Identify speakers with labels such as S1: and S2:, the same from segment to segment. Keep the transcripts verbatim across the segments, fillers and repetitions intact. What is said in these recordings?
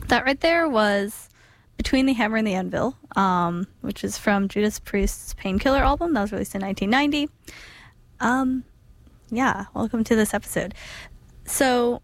S1: That right there was Between the Hammer and the Anvil, um, which is from Judas Priest's Painkiller album that was released in nineteen ninety. Um, yeah, welcome to this episode. So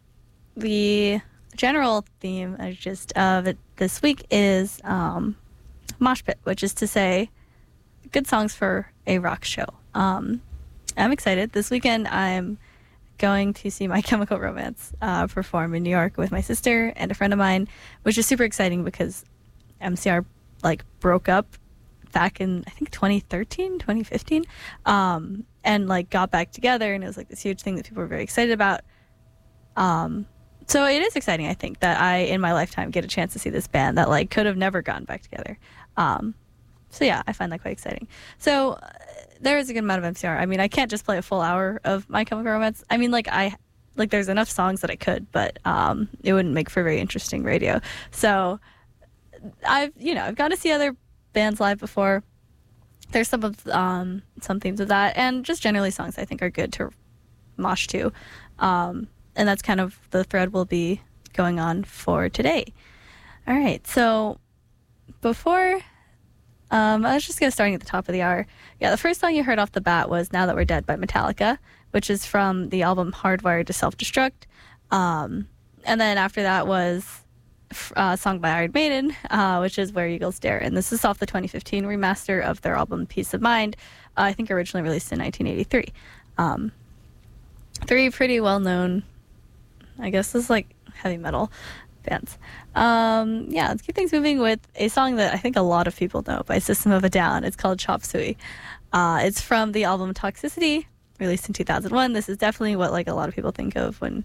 S1: the general theme uh, just of it this week is um, mosh pit, which is to say good songs for a rock show. Um, I'm excited. This weekend I'm going to see My Chemical Romance uh, perform in New York with my sister and a friend of mine, which is super exciting because M C R like broke up back in I think twenty thirteen, twenty fifteen, um, and like got back together, and it was like this huge thing that people were very excited about. Um, so it is exciting, I think, that I in my lifetime get a chance to see this band that like could have never gotten back together. Um, so yeah, I find that quite exciting. So uh, there is a good amount of M C R. I mean, I can't just play a full hour of My Chemical Romance. I mean, like I, like there's enough songs that I could, but um, it wouldn't make for very interesting radio. So I've, you know, I've got to see other bands live before. There's some of um, some themes of that, and just generally songs I think are good to mosh to. Um, and that's kind of the thread we'll be going on for today. All right, so before. Um, I was just going to start at the top of the hour. Yeah, the first song you heard off the bat was Now That We're Dead by Metallica, which is from the album Hardwired to Self-Destruct. Um, and then after that was uh, a song by Iron Maiden, uh, which is Where Eagles Dare. And this is off the twenty fifteen remaster of their album Peace of Mind, uh, I think originally released in nineteen eighty-three. Um, three pretty well-known, I guess this is like heavy metal bands. Um, yeah, let's keep things moving with a song that I think a lot of people know by System of a Down. It's called Chop Suey. Uh, it's from the album Toxicity, released in two thousand one. This is definitely what like a lot of people think of when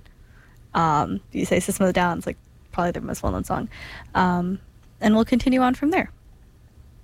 S1: um, you say System of a Down. It's like probably their most well-known song. Um, and we'll continue on from there.